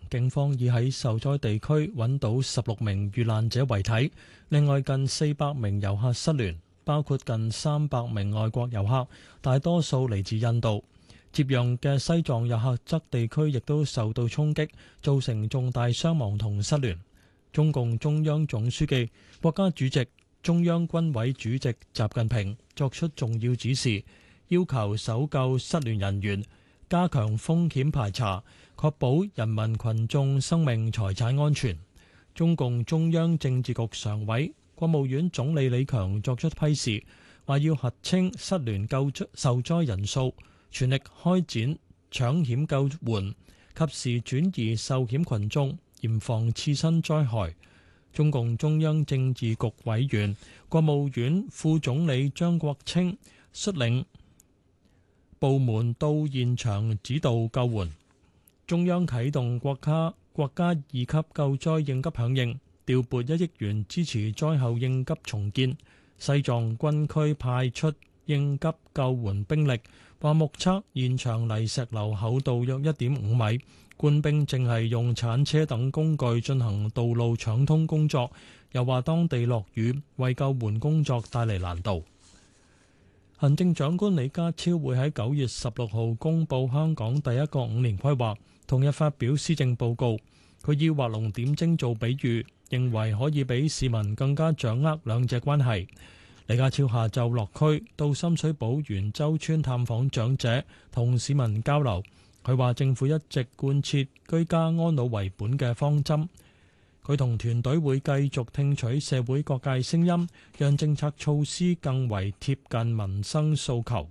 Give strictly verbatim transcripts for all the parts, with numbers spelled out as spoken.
警方已喺受災地區揾到十六名遇難者遺體，另外近四百名遊客失聯，包括近三百名外國遊客，大多數嚟自印度。接壤嘅西藏日喀則地區亦都受到衝擊，造成重大傷亡同失聯。中共中央總書記、國家主席、中央軍委主席習近平作出重要指示，要求搜救失聯人員，加強風險排查，確保人民群眾生命財產安全。中共中央政治局常委、國務院總理李強作出批示，話要核清失聯救受災人數，全力開展搶險救援，及時轉移受險群眾，嚴防次生災害。中共中央政治局委員、國務院副總理張國清率領部門到現場指導救援。中央啟動國家國家二級救災應急響應，調撥一億元支持災後應急重建。西藏軍區派出應急救援兵力，話目測現場泥石流厚度約一點五米，官兵正係用鏟車等工具進行道路搶通工作。又話當地落雨，為救援工作帶嚟難度。行政長官李家超會喺九月十六號公布香港第一個五年規劃，同日發表施政報告。佢以畫龍點睛做比喻，認為可以俾市民更加掌握兩者關係。李家超下晝落區到深水埗元洲村探訪長者，同市民交流。佢話政府一直貫徹居家安老為本嘅方針。佢同團隊會繼續聽取社會各界聲音，讓政策措施更為貼近民生訴求。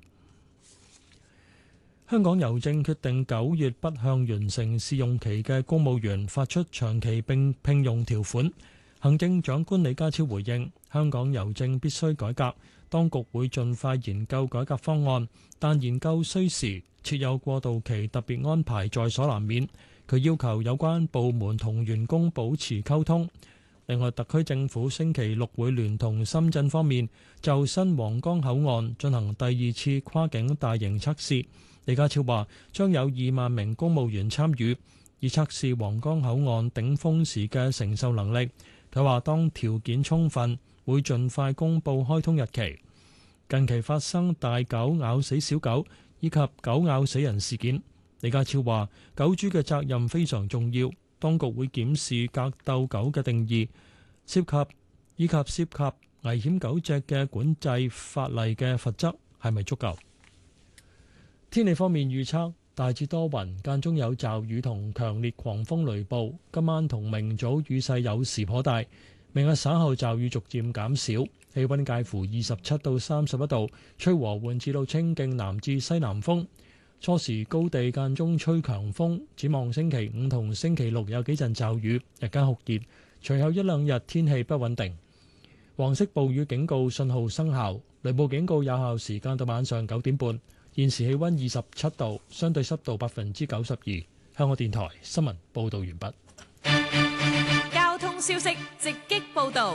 香港郵政決定九月不向完成試用期嘅公務員發出長期並聘用條款。行政長官李家超回應，香港郵政必須改革，當局會盡快研究改革方案，但研究需時，設有過渡期特別安排在所難免。佢要求有關部門同員工保持溝通。另外，特區政府星期六會聯同深圳方面就新皇崗口岸進行第二次跨境大型測試。李家超話將有二萬名公務員參與，以測試皇崗口岸頂峰時嘅承受能力。佢話當條件充分，會盡快公佈開通日期。近期發生大狗咬死小狗以及狗咬死人事件，李家超話狗主嘅責任非常重要，當局會檢視格鬥狗嘅定義，涉及以及涉及危險狗隻嘅管制法例嘅罰則係咪足夠。天氣方面預測大致多雲，間中有驟雨同強烈狂風雷暴。今晚同明早雨勢有時頗大，明日稍後驟雨逐漸減少，氣溫介乎二十七到三十一度，吹和緩至到清勁南至西南風。初時高地間中吹強風，展望星期五同星期六有幾陣驟雨，日間酷熱，隨後一兩日天氣不穩定。黃色暴雨警告信號生效，雷暴警告有效時間到晚上九點半。現時氣溫二十七度，相對濕度百分之九十二。香港電台新聞報道完畢。 交通消息直擊報道。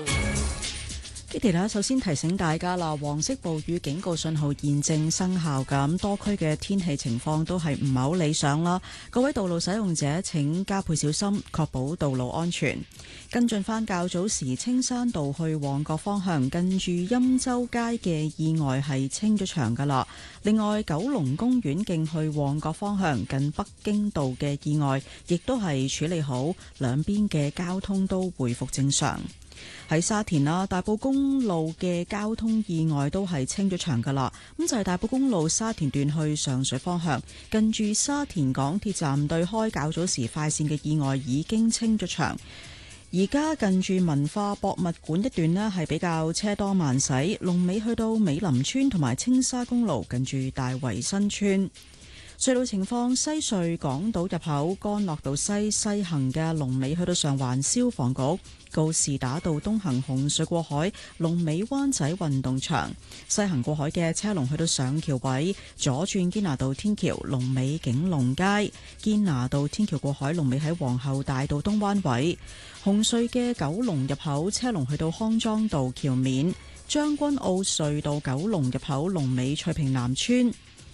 Kitty 啦，首先提醒大家啦，黃色暴雨警告信號現正生效，咁多區嘅天氣情況都係唔係好理想啦。各位道路使用者請加倍小心，確保道路安全。跟進翻較早時青山道去旺角方向，近住欽州街嘅意外係清咗場噶啦。另外，九龍公園徑去旺角方向近北京道嘅意外，亦都係處理好，兩邊嘅交通都回復正常。喺沙田啦，大埔公路嘅交通意外都係清咗場噶啦。咁就係大埔公路沙田段去上水方向，近住沙田港鐵站對開較早時快線嘅意外已經清咗場。而家近住文化博物館一段呢係比較車多慢駛，龍尾去到美林村同埋青沙公路近住大圍新村。隧道情況，西隧港島入口干諾道西西行嘅龍尾去到上環消防局，告士打道東行紅隧過海，龍尾灣仔運動場；西行過海嘅車龍去到上橋位，左轉堅拿道天橋龍尾景隆街，堅拿道天橋過海龍尾喺皇后大道東灣位。紅隧嘅九龍入口車龍去到康莊道橋面，將軍澳隧道九龍入口龍尾翠屏南村。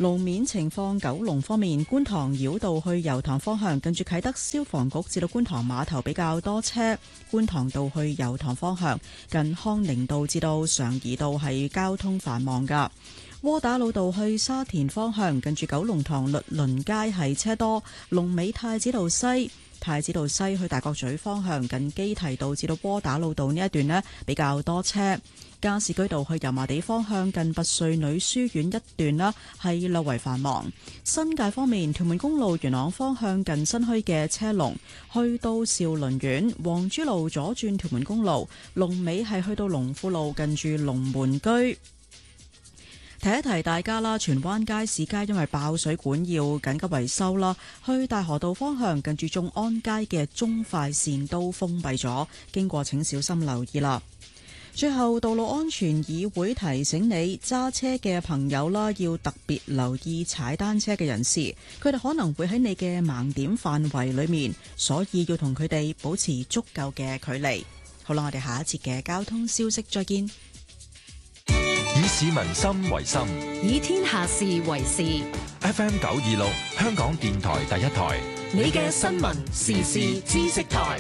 路面情況，九龍方面，觀塘繞道去油塘方向，近住啟德消防局至到觀塘碼頭比較多車；觀塘道去油塘方向，近康寧道至到常怡道係交通繁忙㗎。窩打老道去沙田方向，近住九龍塘律倫街係車多；龍尾太子道西。太子道西去大角咀方向，近基提道至到窩打老道呢一段呢比較多車。加士居道去油麻地方向，近拔萃女書院一段啦係略為繁忙。新界方面，屯門公路元朗方向近新墟嘅車龍去到兆麟苑，黃珠路左轉屯門公路龍尾係去到龍富路近住龍門居。提一提大家啦，荃灣街市街因為爆水管要緊急維修啦，去大河道方向近住眾安街嘅中快線都封閉咗，經過請小心留意啦。最後，道路安全議會提醒你揸車嘅朋友啦，要特別留意踩單車嘅人士，佢哋可能會喺你嘅盲點範圍裏面，所以要同佢哋保持足夠嘅距離。好啦，我哋下一節嘅交通消息再見。 以市民心為心， 以天下事為事。 F M 九二六，香港電台第一台， 你嘅新聞時事知識台。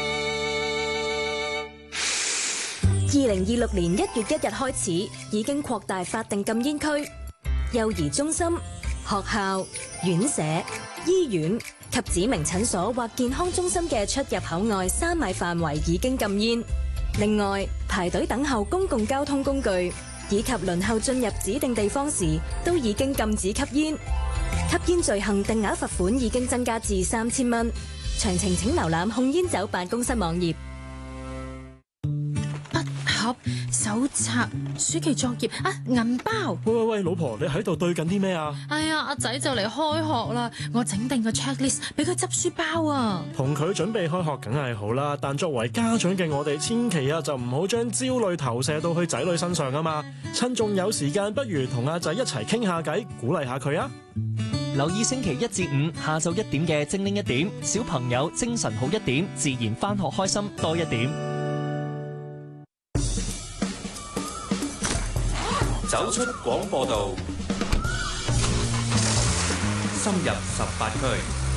二零二六年一月一日開始，已經擴大法定禁煙區，幼兒中心、學校、院舍、醫院及指明診所或健康中心嘅出入口外三米範圍已經禁煙。另外，排隊等候公共交通工具以及輪候進入指定地方時，都已經禁止吸煙。吸煙罪行定額罰款已經增加至三千蚊。詳情請瀏覽控煙酒辦公室網頁。 手冊、暑期作業啊，銀包。 喂喂喂，老婆，你喺度對緊啲咩啊？ 哎呀，阿仔就嚟開學啦，我整定個 checklist 俾佢執書包啊。 同佢準備開學梗係好啦，但作為家長嘅我哋，千祈啊就唔好將焦慮投射到去仔女身上啊嘛。趁仲有時間，不如同阿仔一齊傾下偈，鼓勵下佢啊。 留意星期一至五下晝一點嘅精靈一點，小朋友精神好一點，自然返學開心多一點。 走出廣播道，深入十八區，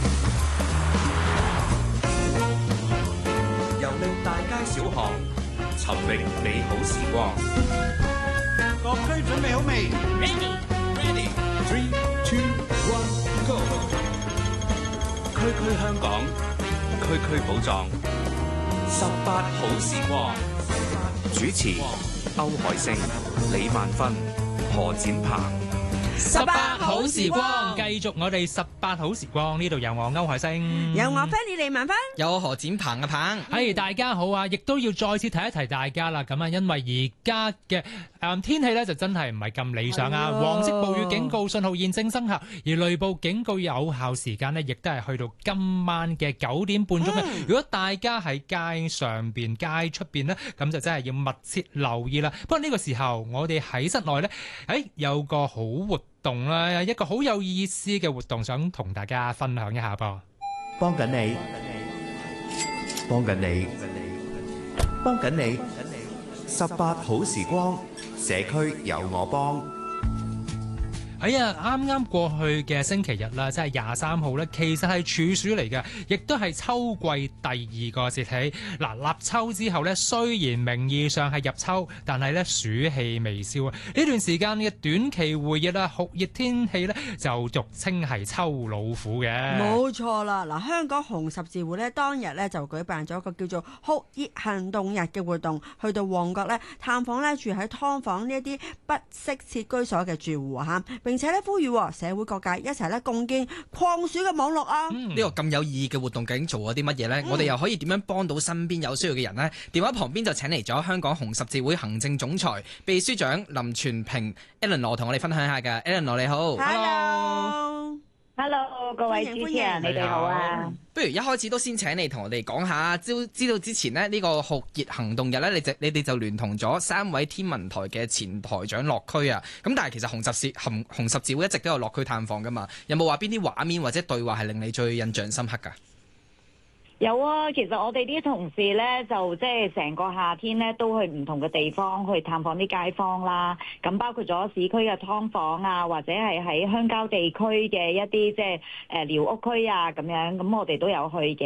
遊歷大街小巷，尋覓美好時光。 各區準備好未 ？Ready, ready, three, two, one, go！ 區區香港，區區寶藏，十八好時光。主持歐海星、李萬芬、何展鵬。 十八好時光，繼續我哋十八好時光，呢度有我歐海星， 有我 Fanny 李萬芬， 有我何展鵬嘅鵬。 係大家好啊！亦都要再次提一提大家啦。咁啊，因為而家嘅誒天氣咧就真係唔係咁理想啊。黃色暴雨警告信號現正生效，而雷暴警告有效時間呢亦都係去到今晚嘅九點半鐘。嗯、如果大家喺街上邊、街出邊呢，咁就真係要密切留意啦。不過呢個時候，我哋喺室內呢，誒、哎、有個好活動啦，一個好有意思嘅活動，想同大家分享一下噃。 幫緊你，幫緊你，幫緊你，十八好時光，社區有我幫。 哎呀，啱啱過去嘅星期日啦，即係廿三號咧，其實係處暑嚟嘅，亦都係秋季第二個節氣。嗱，立秋之後咧，雖然名義上係入秋，但係咧暑氣未消啊。呢段時間嘅短期活躍啦、酷熱天氣咧，就俗稱係秋老虎嘅。 冇錯啦，嗱，香港紅十字會咧當日咧就舉辦咗一個叫做酷熱行動日嘅活動，去到旺角咧探訪咧住喺劏房呢一啲不適切居所嘅住戶嚇。並且咧呼籲社會各界一齊咧共建抗暑嘅網絡啊！ 呢、嗯、個咁有意義嘅活動究竟做咗啲乜嘢呢？嗯、我哋又可以點樣幫到身邊有需要嘅人呢？電話旁邊就請嚟咗香港紅十字會行政總裁、秘書長林全平 Eleanor 同我哋分享一下㗎。Eleanor 你好 ，Hello，Hello， Hello， 各位主持人，你哋好啊！ 不如一開始都先請你同我哋講下，知知道之前呢，呢個酷熱行動日呢，你就你哋就聯同咗三位天文台嘅前台長落區啊！咁但係其實紅十字紅紅十字會一直都有落區探訪噶嘛，有冇話邊啲畫面或者對話係令你最印象深刻㗎？ 有啊，其實我哋啲同事咧就即係成個夏天咧都去唔同嘅地方去探訪啲街坊啦。咁包括咗市區嘅劏房啊，或者係喺鄉郊地區嘅一啲即係誒寮屋區啊咁樣，咁我哋都有去嘅。